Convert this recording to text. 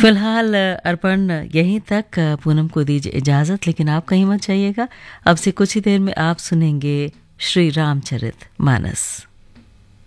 फिलहाल अर्पण यहीं तक। पूनम को दीजिए इजाज़त, लेकिन आप कहीं मत जाइएगा। अब से कुछ ही देर में आप सुनेंगे श्री रामचरित मानस।